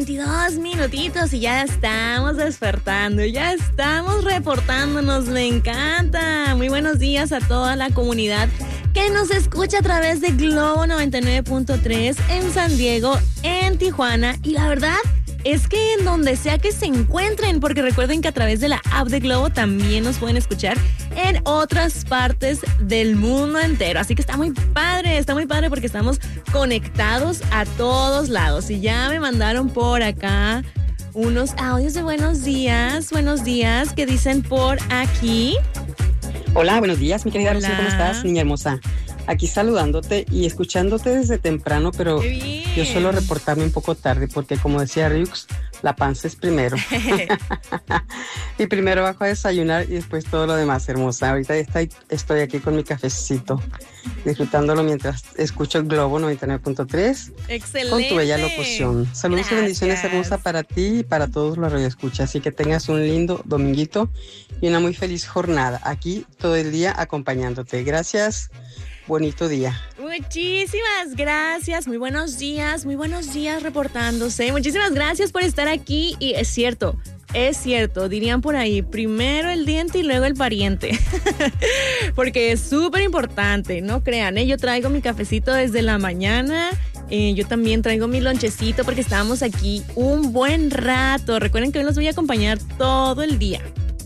22 minutitos y ya estamos despertando, ya estamos reportándonos, me encanta. Muy buenos días a toda la comunidad que nos escucha a través de Globo 99.3 en San Diego, en Tijuana, y la verdad es que en donde sea que se encuentren, porque recuerden que a través de la app de Globo también nos pueden escuchar en otras partes del mundo entero. Así que está muy padre porque estamos conectados a todos lados. Y ya me mandaron por acá unos audios de buenos días, que dicen por aquí. Hola, buenos días, mi querida Hola. Rocío, ¿cómo estás, niña hermosa? Aquí saludándote y escuchándote desde temprano, pero yo suelo reportarme un poco tarde porque, como decía Ryux, la panza es primero. Y primero bajo a desayunar y después todo lo demás, hermosa. Ahorita estoy aquí con mi cafecito, disfrutándolo mientras escucho el Globo 99.3. Excelente. Con tu bella locución. Saludos y bendiciones, hermosa, para ti y para todos los radioescuchas. Así que tengas un lindo dominguito y una muy feliz jornada. Aquí todo el día acompañándote. Gracias. Bonito día. Muchísimas gracias, muy buenos días reportándose. Muchísimas gracias por estar aquí y es cierto, dirían por ahí, primero el diente y luego el pariente. Porque es súper importante, no crean, yo traigo mi cafecito desde la mañana. Yo también traigo mi lonchecito porque estábamos aquí un buen rato. Recuerden que hoy los voy a acompañar todo el día.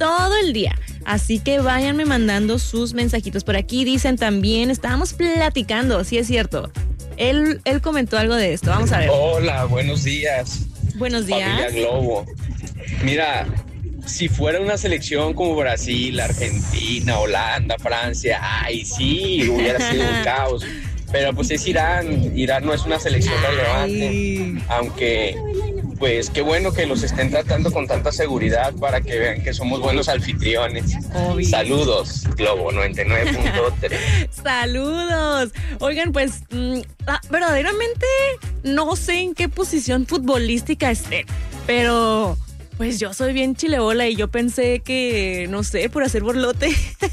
Así que váyanme mandando sus mensajitos. Por aquí dicen también, estábamos platicando, sí es cierto. Él comentó algo de esto, vamos a ver. Hola, buenos días. Buenos días. Familia Globo. Mira, si fuera una selección como Brasil, Argentina, Holanda, Francia, ay sí, hubiera sido un caos. Pero pues es Irán. Irán no es una selección relevante, aunque pues qué bueno que los estén tratando con tanta seguridad para que vean que somos buenos anfitriones. Obvio. Saludos, Globo 99.3. Saludos. Oigan, pues verdaderamente no sé en qué posición futbolística esté, pero pues yo soy bien chilebola y yo pensé que, no sé, por hacer borlote,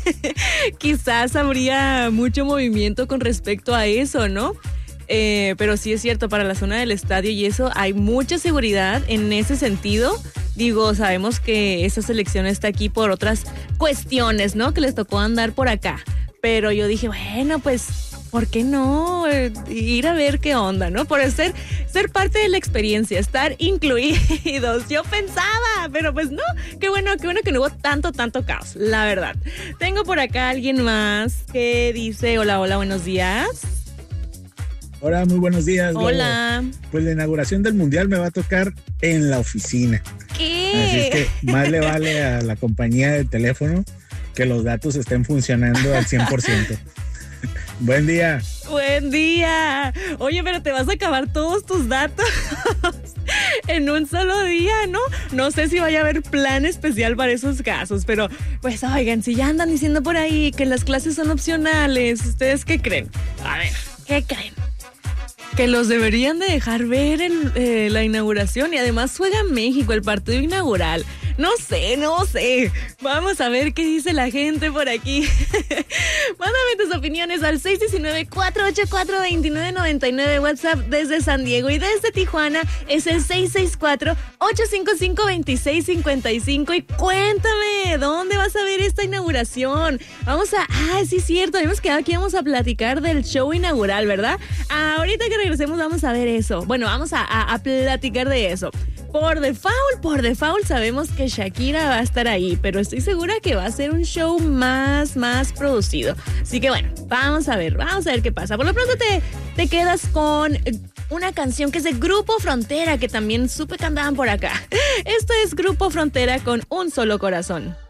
quizás habría mucho movimiento con respecto a eso, ¿no? Pero sí es cierto, para la zona del estadio y eso hay mucha seguridad en ese sentido. Digo, sabemos que esa selección está aquí por otras cuestiones, ¿no? Que les tocó andar por acá. Pero yo dije, bueno, pues, ¿por qué no? Ir a ver qué onda, ¿no? Por ser parte de la experiencia, estar incluidos. Yo pensaba, pero pues no. Qué bueno que no hubo tanto caos, la verdad. Tengo por acá alguien más que dice, hola, buenos días. Hola, muy buenos días. Hola. Globo. Pues la inauguración del Mundial me va a tocar en la oficina. ¿Qué? Así es que más le vale a la compañía de teléfono que los datos estén funcionando al 100%. Buen día. Buen día. Oye, pero te vas a acabar todos tus datos en un solo día, ¿no? No sé si vaya a haber plan especial para esos casos, pero pues oigan, si ya andan diciendo por ahí que las clases son opcionales, ¿ustedes qué creen? A ver, ¿qué creen? Que los deberían de dejar ver en la inauguración y además juega México el partido inaugural. No sé. Vamos a ver qué dice la gente por aquí. Mándame tus opiniones al 619-484-2999 WhatsApp desde San Diego y desde Tijuana es el 664-855-2655 y cuéntame, ¿dónde vas a ver esta inauguración? Sí es cierto, habíamos quedado aquí, vamos a platicar del show inaugural, ¿verdad? Ahorita que regresemos vamos a ver eso. Bueno, vamos a platicar de eso. Por default sabemos que Shakira va a estar ahí, pero estoy segura que va a ser un show más producido. Así que bueno, vamos a ver qué pasa. Por lo pronto te quedas con una canción que es de Grupo Frontera, que también supe que andaban por acá. Esto es Grupo Frontera con Un Solo Corazón.